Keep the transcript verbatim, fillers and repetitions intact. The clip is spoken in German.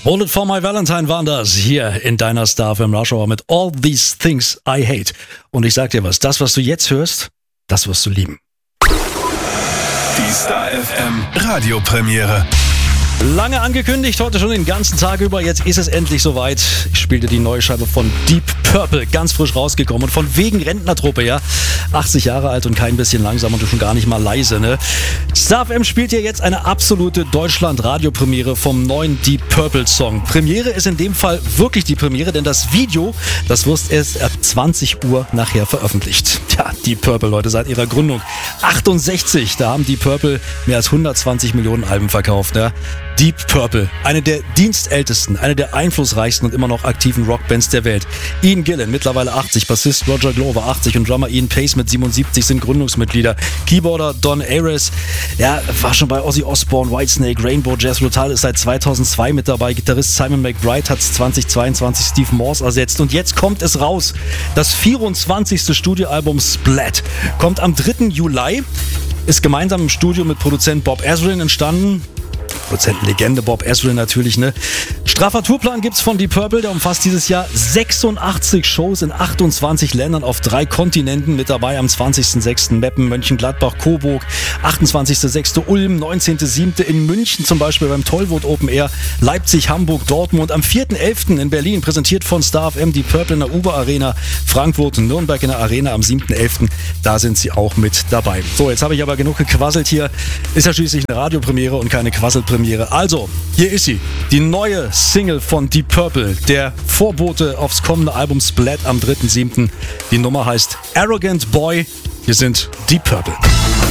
Bullet for My Valentine waren das hier in deiner Star F M Rush Hour mit All These Things I Hate. Und ich sag dir was, das, was du jetzt hörst, das wirst du lieben. Die Star F M Radiopremiere. Lange angekündigt, heute schon den ganzen Tag über, jetzt ist es endlich soweit. Ich spielte die neue Scheibe von Deep Purple, ganz frisch rausgekommen und von wegen Rentnertruppe, ja. achtzig Jahre alt und kein bisschen langsam und schon gar nicht mal leise, ne. Star F M spielt hier jetzt eine absolute Deutschland-Radiopremiere vom neuen Deep Purple Song. Premiere ist in dem Fall wirklich die Premiere, denn das Video, das wird erst ab zwanzig Uhr nachher veröffentlicht. Tja, Deep Purple, Leute, seit ihrer Gründung achtundsechzig, da haben Deep Purple mehr als hundertzwanzig Millionen Alben verkauft, ne. Deep Purple, eine der dienstältesten, eine der einflussreichsten und immer noch aktiven Rockbands der Welt. Ian Gillan, mittlerweile achtzig, Bassist Roger Glover achtzig und Drummer Ian Pace mit siebenundsiebzig sind Gründungsmitglieder. Keyboarder Don Ayres, ja, war schon bei Ozzy Osbourne, Whitesnake, Rainbow, Jethro Tull, ist seit zweitausendzwei mit dabei. Gitarrist Simon McBride hat zweitausendzweiundzwanzig Steve Morse ersetzt und jetzt kommt es raus. Das vierundzwanzigste Studioalbum Splat kommt am dritten Juli, ist gemeinsam im Studio mit Produzent Bob Ezrin entstanden. Produzentenlegende Bob Ezrin natürlich, ne? Straffer Tourplan gibt's von Deep Purple, der umfasst dieses Jahr sechsundachtzig Shows in achtundzwanzig Ländern auf drei Kontinenten. Mit dabei am zwanzigsten sechsten Meppen, Mönchengladbach, Coburg, achtundzwanzigsten sechsten Ulm, neunzehnten siebten in München zum Beispiel beim Tollwood Open Air, Leipzig, Hamburg, Dortmund. Am vierten elften in Berlin, präsentiert von Star F M, Deep Purple in der Uber Arena, Frankfurt und Nürnberg in der Arena am siebten elften Da sind sie auch mit dabei. So, jetzt habe ich aber genug gequasselt hier. Ist ja schließlich eine Radiopremiere und keine Quasselpremiere. Also, hier ist sie, die neue Single von Deep Purple, der Vorbote aufs kommende Album Splat am dritten siebten Die Nummer heißt Arrogant Boy. Hier sind Deep Purple.